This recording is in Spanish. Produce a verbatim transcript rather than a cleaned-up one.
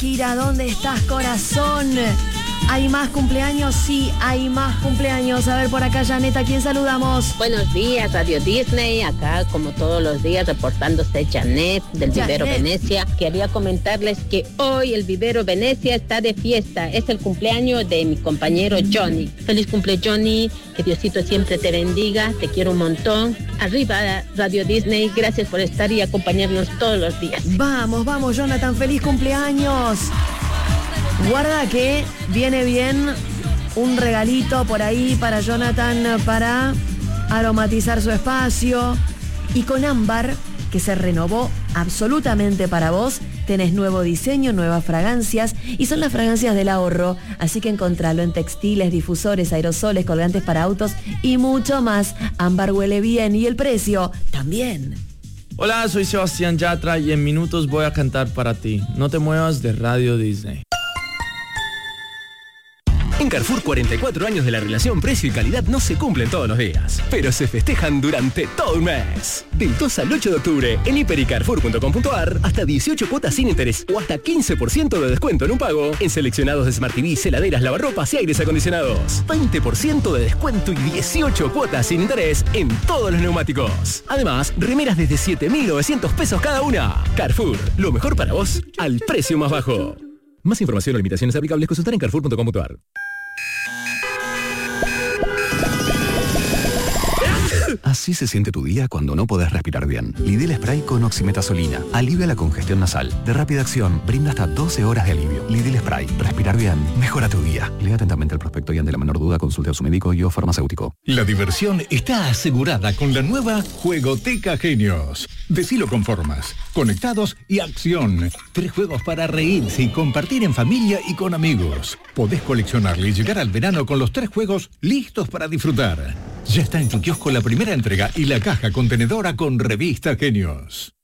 Kira, ¿dónde estás, corazón? ¿Hay más cumpleaños? Sí, hay más cumpleaños. A ver, por acá, Janet, ¿a quién saludamos? Buenos días, Radio Disney. Acá, como todos los días, reportándose Janet del Janet. Vivero Venecia. Quería comentarles que hoy el Vivero Venecia está de fiesta. Es el cumpleaños de mi compañero Johnny. Feliz cumple, Johnny. Que Diosito siempre te bendiga. Te quiero un montón. Arriba, Radio Disney. Gracias por estar y acompañarnos todos los días. Vamos, vamos, Jonathan. Feliz cumpleaños. Guarda que viene bien un regalito por ahí para Jonathan para aromatizar su espacio. Y con Ámbar, que se renovó absolutamente para vos, tenés nuevo diseño, nuevas fragancias y son las fragancias del ahorro. Así que encontralo en textiles, difusores, aerosoles, colgantes para autos y mucho más. Ámbar huele bien y el precio también. Hola, soy Sebastián Yatra y en minutos voy a cantar para ti. No te muevas de Radio Disney. En Carrefour, cuarenta y cuatro años de la relación precio y calidad no se cumplen todos los días, pero se festejan durante todo un mes. Del dos al ocho de octubre, en hiper y carrefour punto com punto a r, hasta dieciocho cuotas sin interés o hasta quince por ciento de descuento en un pago en seleccionados de Smart T V, heladeras, lavarropas y aires acondicionados. veinte por ciento de descuento y dieciocho cuotas sin interés en todos los neumáticos. Además, remeras desde siete mil novecientos pesos cada una. Carrefour, lo mejor para vos al precio más bajo. Más información o limitaciones aplicables consultar en carrefour punto com punto a r. Así se siente tu día cuando no podés respirar bien. Lidl Spray con oximetazolina. Alivia la congestión nasal. De rápida acción, brinda hasta doce horas de alivio. Lidl Spray. Respirar bien. Mejora tu día. Lea atentamente el prospecto y ante la menor duda consulte a su médico y o farmacéutico. La diversión está asegurada con la nueva Juegoteca Genios. Decilo con formas, conectados y acción. Tres juegos para reírse y compartir en familia y con amigos. Podés coleccionarle y llegar al verano con los tres juegos listos para disfrutar. Ya está en tu kiosco la primera entrega y la caja contenedora con Revista Genios.